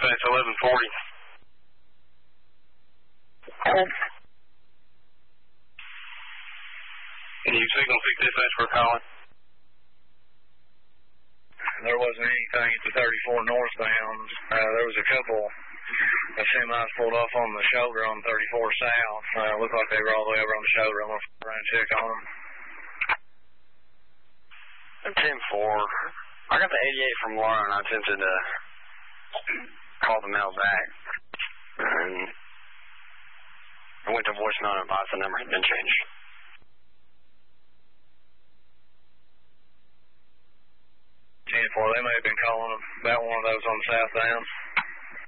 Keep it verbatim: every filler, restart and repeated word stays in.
dispatch eleven forty. Can you signal six dispatch for a call? There wasn't anything at the thirty-four northbound. Uh, there was a couple of semis pulled off on the shoulder on thirty-four south. Uh, looked like they were all the way over on the shoulder. I'm going to run and check on them. ten four. I got the eighty-eight from Laura, and I attempted to call the mail back. And I went to voicemail and advised the number had been changed. ten four, they may have been calling about one of those on the southbound.